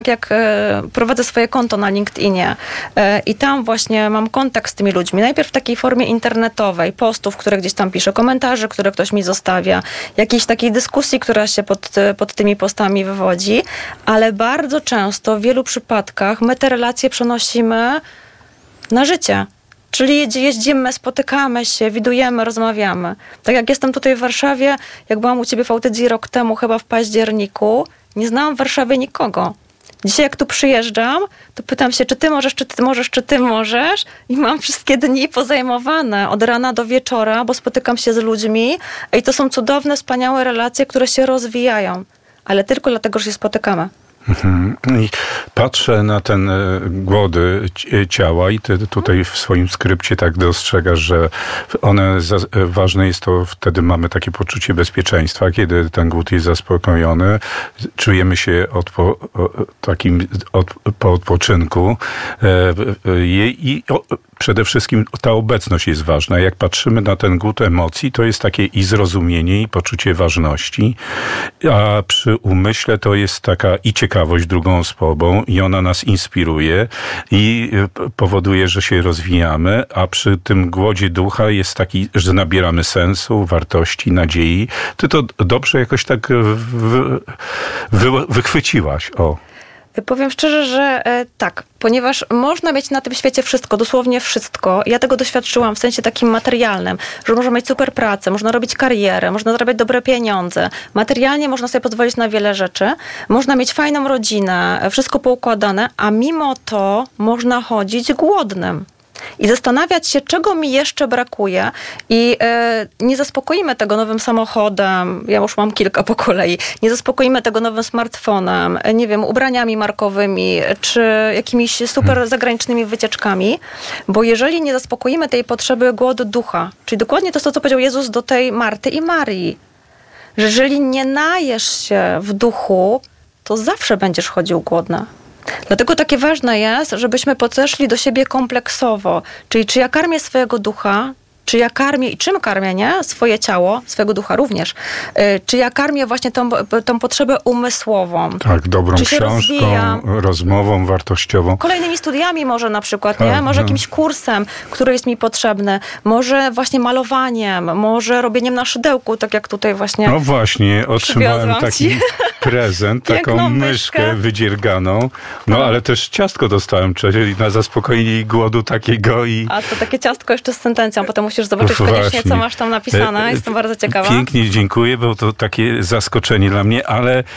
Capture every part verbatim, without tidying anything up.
jak e, prowadzę swoje konto na LinkedInie e, i tam właśnie mam kontakt z tymi ludźmi. Najpierw w takiej formie internetowej, postów, które gdzieś tam piszę, komentarzy, które ktoś mi zostawia, jakiejś takiej dyskusji, która się pod, pod tymi postami wywodzi, ale bardzo często w wielu przypadkach my te relacje przenosimy na życie. Czyli jeździmy, spotykamy się, widujemy, rozmawiamy. Tak jak jestem tutaj w Warszawie, jak byłam u ciebie w audycji rok temu, chyba w październiku, nie znałam w Warszawie nikogo. Dzisiaj jak tu przyjeżdżam, to pytam się, czy ty możesz, czy ty możesz, czy ty możesz i mam wszystkie dni pozajmowane od rana do wieczora, bo spotykam się z ludźmi i to są cudowne, wspaniałe relacje, które się rozwijają, ale tylko dlatego, że się spotykamy. Mhm. I patrzę na ten głody ciała i ty tutaj w swoim skrypcie tak dostrzegasz, że one, ważne jest to, wtedy mamy takie poczucie bezpieczeństwa, kiedy ten głód jest zaspokojony, czujemy się odpo, takim od, po odpoczynku i, i o, przede wszystkim ta obecność jest ważna. Jak patrzymy na ten głód emocji, to jest takie i zrozumienie, i poczucie ważności, a przy umyśle to jest taka i ciekawość drugą osobą i ona nas inspiruje i powoduje, że się rozwijamy, a przy tym głodzie ducha jest taki, że nabieramy sensu, wartości, nadziei. Ty to dobrze jakoś tak wy, wy, wychwyciłaś. O. Powiem szczerze, że e, tak, ponieważ można mieć na tym świecie wszystko, dosłownie wszystko. Ja tego doświadczyłam w sensie takim materialnym, że można mieć super pracę, można robić karierę, można zarabiać dobre pieniądze. Materialnie można sobie pozwolić na wiele rzeczy. Można mieć fajną rodzinę, wszystko poukładane, a mimo to można chodzić głodnym. I zastanawiać się, czego mi jeszcze brakuje i e, nie zaspokoimy tego nowym samochodem, ja już mam kilka po kolei, nie zaspokoimy tego nowym smartfonem, nie wiem, ubraniami markowymi, czy jakimiś super zagranicznymi wycieczkami, bo jeżeli nie zaspokoimy tej potrzeby głodu ducha, czyli dokładnie to, co powiedział Jezus do tej Marty i Marii, że jeżeli nie najesz się w duchu, to zawsze będziesz chodził głodny. Dlatego takie ważne jest, żebyśmy podeszli do siebie kompleksowo. Czyli czy ja karmię swojego ducha, czy ja karmię i czym karmię, nie? Swoje ciało, swojego ducha również. Czy ja karmię właśnie tą, tą potrzebę umysłową. Tak, dobrą książką, rozwijam, rozmową wartościową. Kolejnymi studiami może na przykład, nie? Tak, może no. jakimś kursem, który jest mi potrzebny. Może właśnie malowaniem, może robieniem na szydełku, tak jak tutaj właśnie. No właśnie, otrzymałem taki ci. prezent, taką myszkę, myszkę wydzierganą. No, no ale też ciastko dostałem, czyli na zaspokojenie głodu takiego i... A to takie ciastko jeszcze z sentencją, potem musisz zobaczyć Właśnie. koniecznie, co masz tam napisane. Jestem bardzo ciekawa. Pięknie, dziękuję, było to takie zaskoczenie dla mnie, ale e,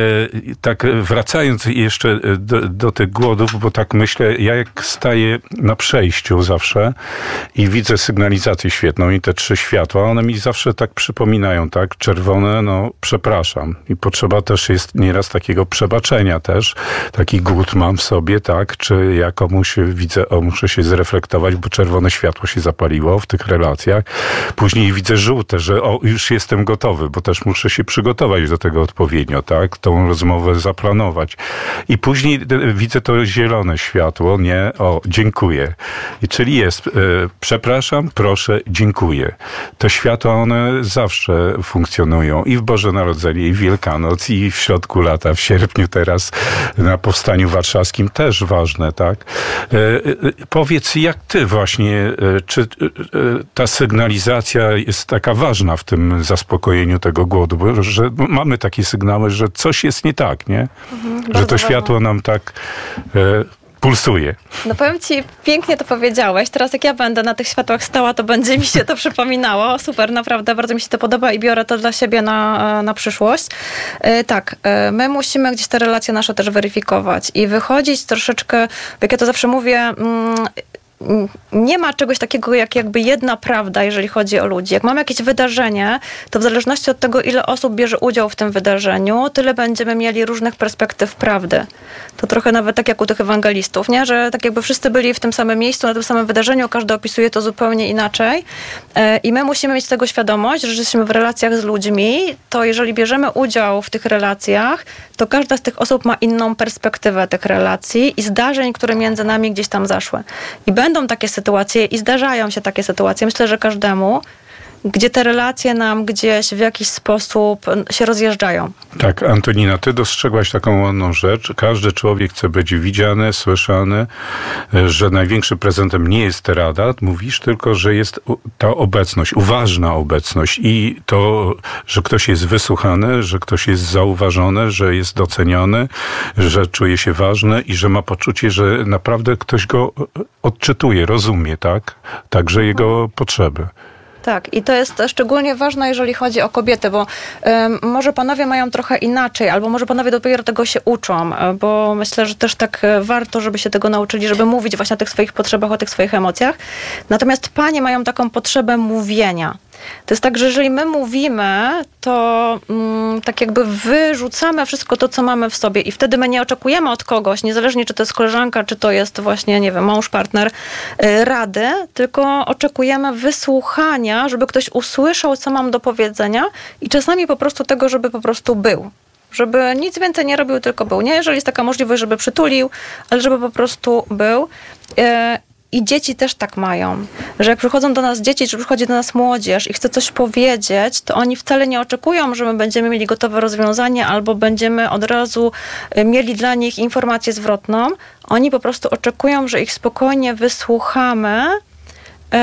tak wracając jeszcze do, do tych głodów, bo tak myślę, ja jak staję na przejściu zawsze i widzę sygnalizację świetną i te trzy światła, one mi zawsze tak przypominają, tak? Czerwone, no przepraszam. I potrzeba też jest nieraz takiego przebaczenia też. Taki głód mam w sobie, tak? Czy ja komuś widzę, o muszę się zreflektować, bo czerwone światło się zapaliło w tych relacjach. Później widzę żółte, że o, już jestem gotowy, bo też muszę się przygotować do tego odpowiednio, tak? Tą rozmowę zaplanować. I później widzę to zielone światło, nie? O, dziękuję. I czyli jest, e, przepraszam, proszę, dziękuję. Te światła, one zawsze funkcjonują i w Boże Narodzenie, i w Wielkanoc, i w środku lata, w sierpniu teraz na Powstaniu Warszawskim też ważne, tak? E, e, powiedz, jak ty właśnie, e, czy ta sygnalizacja jest taka ważna w tym zaspokojeniu tego głodu, bo że mamy takie sygnały, że coś jest nie tak, nie? Mhm, że to światło ważne. nam tak e, pulsuje. No powiem ci, pięknie to powiedziałeś. Teraz jak ja będę na tych światłach stała, to będzie mi się to przypominało. Super, naprawdę, bardzo mi się to podoba i biorę to dla siebie na, na przyszłość. Yy, tak, yy, my musimy gdzieś te relacje nasze też weryfikować i wychodzić troszeczkę, jak ja to zawsze mówię, yy, nie ma czegoś takiego jak jakby jedna prawda, jeżeli chodzi o ludzi. Jak mamy jakieś wydarzenie, to w zależności od tego, ile osób bierze udział w tym wydarzeniu, tyle będziemy mieli różnych perspektyw prawdy. To trochę nawet tak jak u tych ewangelistów, nie? Że tak jakby wszyscy byli w tym samym miejscu, na tym samym wydarzeniu, każdy opisuje to zupełnie inaczej. I my musimy mieć tego świadomość, że jesteśmy w relacjach z ludźmi, to jeżeli bierzemy udział w tych relacjach, to każda z tych osób ma inną perspektywę tych relacji i zdarzeń, które między nami gdzieś tam zaszły. I będą takie sytuacje i zdarzają się takie sytuacje. Myślę, że każdemu. gdzie te relacje nam gdzieś w jakiś sposób się rozjeżdżają. Tak, Antonina, ty dostrzegłaś taką ładną rzecz. Każdy człowiek chce być widziany, słyszany, że największym prezentem nie jest rada, mówisz, tylko że jest ta obecność, uważna obecność i to, że ktoś jest wysłuchany, że ktoś jest zauważony, że jest doceniony, że czuje się ważny i że ma poczucie, że naprawdę ktoś go odczytuje, rozumie, tak? Także jego potrzeby. Tak, i to jest szczególnie ważne, jeżeli chodzi o kobiety, bo um, może panowie mają trochę inaczej, albo może panowie dopiero tego się uczą, bo myślę, że też tak warto, żeby się tego nauczyli, żeby mówić właśnie o tych swoich potrzebach, o tych swoich emocjach. Natomiast panie mają taką potrzebę mówienia. To jest tak, że jeżeli my mówimy, to mm, tak jakby wyrzucamy wszystko to, co mamy w sobie i wtedy my nie oczekujemy od kogoś, niezależnie czy to jest koleżanka, czy to jest właśnie, nie wiem, mąż, partner, yy, rady, tylko oczekujemy wysłuchania, żeby ktoś usłyszał, co mam do powiedzenia i czasami po prostu tego, żeby po prostu był. Żeby nic więcej nie robił, tylko był. Nie, jeżeli jest taka możliwość, żeby przytulił, ale żeby po prostu był. Yy, I dzieci też tak mają, że jak przychodzą do nas dzieci, czy przychodzi do nas młodzież i chce coś powiedzieć, to oni wcale nie oczekują, że my będziemy mieli gotowe rozwiązanie albo będziemy od razu mieli dla nich informację zwrotną. Oni po prostu oczekują, że ich spokojnie wysłuchamy yy,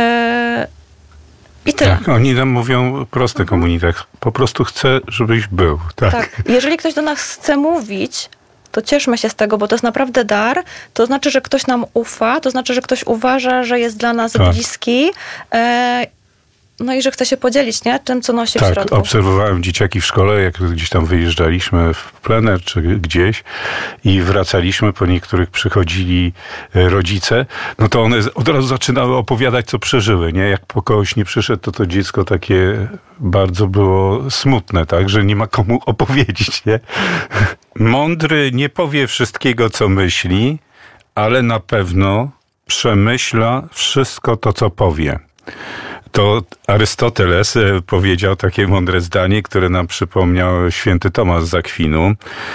i tyle. Tak, oni nam mówią prosty komunikat. Po prostu chcę, żebyś był. Tak. tak. Jeżeli ktoś do nas chce mówić, to cieszmy się z tego, bo to jest naprawdę dar. To znaczy, że ktoś nam ufa, to znaczy, że ktoś uważa, że jest dla nas tak. bliski. E, no i że chce się podzielić, nie? Tym, co nosi tak, w środku. Tak, obserwowałem dzieciaki w szkole, jak gdzieś tam wyjeżdżaliśmy w plener czy gdzieś i wracaliśmy, po niektórych przychodzili rodzice, no to one od razu zaczynały opowiadać, co przeżyły, nie? Jak po kogoś nie przyszedł, to to dziecko takie bardzo było smutne, tak? Że nie ma komu opowiedzieć, nie? Mądry nie powie wszystkiego, co myśli, ale na pewno przemyśla wszystko to, co powie. To Arystoteles powiedział takie mądre zdanie, które nam przypomniał święty Tomasz z Akwinu.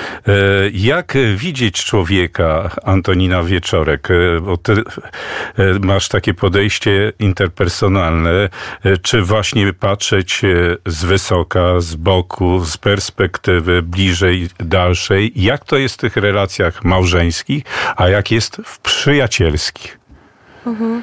Jak widzieć człowieka, Antonina Wieczorek, bo ty masz takie podejście interpersonalne, czy właśnie patrzeć z wysoka, z boku, z perspektywy bliżej, dalszej, jak to jest w tych relacjach małżeńskich, a jak jest w przyjacielskich? Mhm.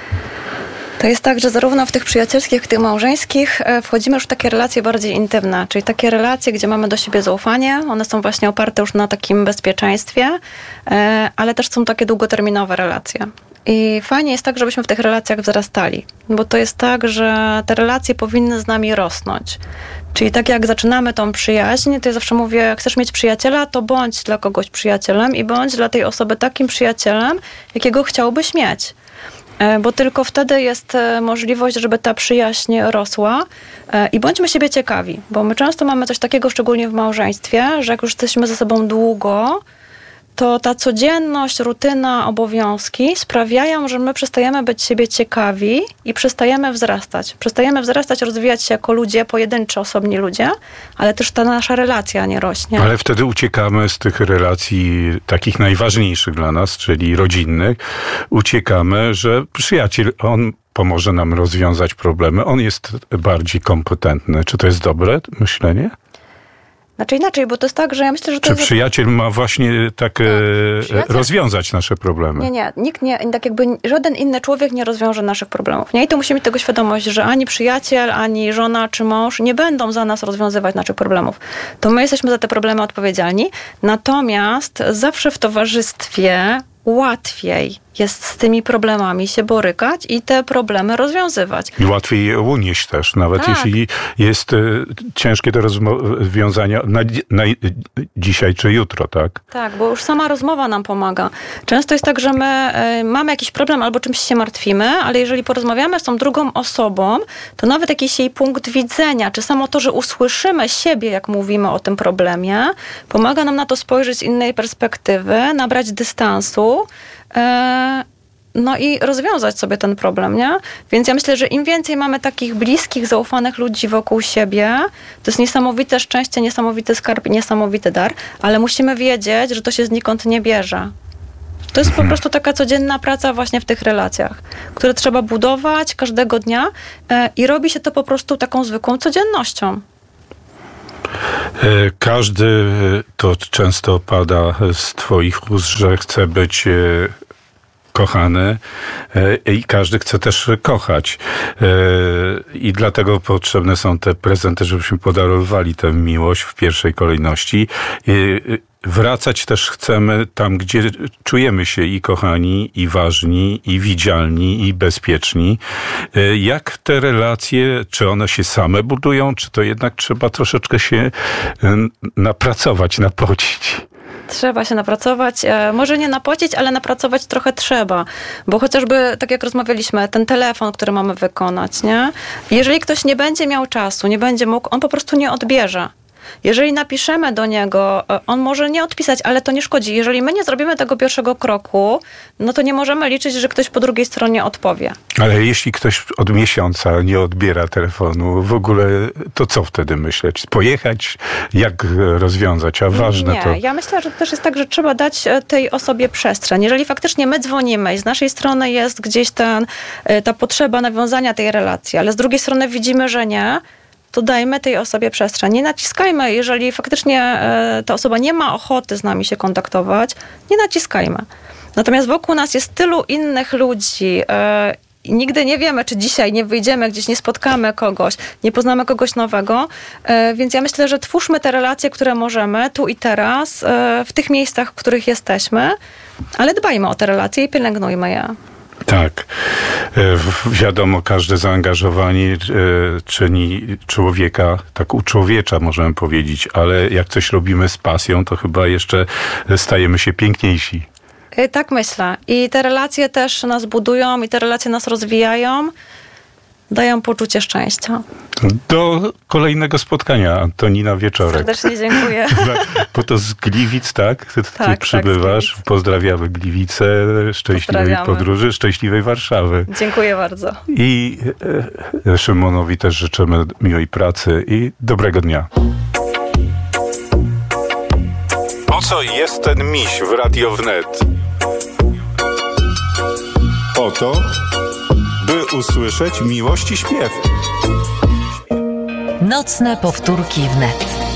To jest tak, że zarówno w tych przyjacielskich, jak i w tych małżeńskich wchodzimy już w takie relacje bardziej intymne, czyli takie relacje, gdzie mamy do siebie zaufanie, one są właśnie oparte już na takim bezpieczeństwie, ale też są takie długoterminowe relacje. I fajnie jest tak, żebyśmy w tych relacjach wzrastali, bo to jest tak, że te relacje powinny z nami rosnąć. Czyli tak jak zaczynamy tą przyjaźń, to ja zawsze mówię, jak chcesz mieć przyjaciela, to bądź dla kogoś przyjacielem i bądź dla tej osoby takim przyjacielem, jakiego chciałbyś mieć. Bo tylko wtedy jest możliwość, żeby ta przyjaźń rosła i bądźmy siebie ciekawi, bo my często mamy coś takiego, szczególnie w małżeństwie, że jak już jesteśmy ze sobą długo, to ta codzienność, rutyna, obowiązki sprawiają, że my przestajemy być siebie ciekawi i przestajemy wzrastać. Przestajemy wzrastać, rozwijać się jako ludzie, pojedynczy, osobni ludzie, ale też ta nasza relacja nie rośnie. Ale wtedy uciekamy z tych relacji takich najważniejszych dla nas, czyli rodzinnych. Uciekamy, że przyjaciel, on pomoże nam rozwiązać problemy. On jest bardziej kompetentny. Czy to jest dobre myślenie? Znaczy inaczej, bo to jest tak, że ja myślę, że to Czy jest... przyjaciel ma właśnie tak, tak przyjaciel... rozwiązać nasze problemy? Nie, nie. Nikt nie, tak jakby żaden inny człowiek nie rozwiąże naszych problemów. Nie? I to musimy mieć tego świadomość, że ani przyjaciel, ani żona, czy mąż nie będą za nas rozwiązywać naszych problemów. To my jesteśmy za te problemy odpowiedzialni. Natomiast zawsze w towarzystwie łatwiej jest z tymi problemami się borykać i te problemy rozwiązywać. I łatwiej je unieść też, nawet tak. jeśli jest y, ciężkie do rozwiązania na, na dzisiaj czy jutro, tak? Tak, bo już sama rozmowa nam pomaga. Często jest tak, że my y, mamy jakiś problem albo czymś się martwimy, ale jeżeli porozmawiamy z tą drugą osobą, to nawet jakiś jej punkt widzenia, czy samo to, że usłyszymy siebie, jak mówimy o tym problemie, pomaga nam na to spojrzeć z innej perspektywy, nabrać dystansu, no i rozwiązać sobie ten problem, nie? Więc ja myślę, że im więcej mamy takich bliskich, zaufanych ludzi wokół siebie, to jest niesamowite szczęście, niesamowity skarb i niesamowity dar, ale musimy wiedzieć, że to się znikąd nie bierze. To jest po prostu taka codzienna praca właśnie w tych relacjach, które trzeba budować każdego dnia i robi się to po prostu taką zwykłą codziennością. Każdy, to często pada z twoich ust, że chce być kochany i każdy chce też kochać. I dlatego potrzebne są te prezenty, żebyśmy podarowali tę miłość w pierwszej kolejności. Wracać też chcemy tam, gdzie czujemy się i kochani, i ważni, i widzialni, i bezpieczni. Jak te relacje, czy one się same budują, czy to jednak trzeba troszeczkę się napracować, napocić? Trzeba się napracować. Może nie napocić, ale napracować trochę trzeba. Bo chociażby, tak jak rozmawialiśmy, ten telefon, który mamy wykonać, nie? Jeżeli ktoś nie będzie miał czasu, nie będzie mógł, on po prostu nie odbierze. Jeżeli napiszemy do niego, on może nie odpisać, ale to nie szkodzi. Jeżeli my nie zrobimy tego pierwszego kroku, no to nie możemy liczyć, że ktoś po drugiej stronie odpowie. Ale jeśli ktoś od miesiąca nie odbiera telefonu, w ogóle to co wtedy myśleć? Pojechać? Jak rozwiązać? A ważne nie, to... ja myślę, że to też jest tak, że trzeba dać tej osobie przestrzeń. Jeżeli faktycznie my dzwonimy i z naszej strony jest gdzieś ten, ta potrzeba nawiązania tej relacji, ale z drugiej strony widzimy, że nie, to dajmy tej osobie przestrzeń. Nie naciskajmy, jeżeli faktycznie ta osoba nie ma ochoty z nami się kontaktować, nie naciskajmy. Natomiast wokół nas jest tylu innych ludzi i nigdy nie wiemy, czy dzisiaj nie wyjdziemy gdzieś, nie spotkamy kogoś, nie poznamy kogoś nowego, więc ja myślę, że twórzmy te relacje, które możemy, tu i teraz, w tych miejscach, w których jesteśmy, ale dbajmy o te relacje i pielęgnujmy je. Tak. Wiadomo, każde zaangażowanie czyni człowieka, tak uczłowiecza możemy powiedzieć, ale jak coś robimy z pasją, to chyba jeszcze stajemy się piękniejsi. Tak myślę. I te relacje też nas budują i te relacje nas rozwijają, dają poczucie szczęścia. Do kolejnego spotkania, Antonina Wieczorek. Serdecznie dziękuję. Bo to z Gliwic, tak? Ty, ty tak, przybywasz. Tak, pozdrawiamy Gliwice, szczęśliwej podróży, szczęśliwej Warszawy. Dziękuję bardzo. I e, Szymonowi też życzymy miłej pracy i dobrego dnia. Po co jest ten miś w Radio Wnet? Po to, by usłyszeć miłość i śpiew. Nocne powtórki wnet.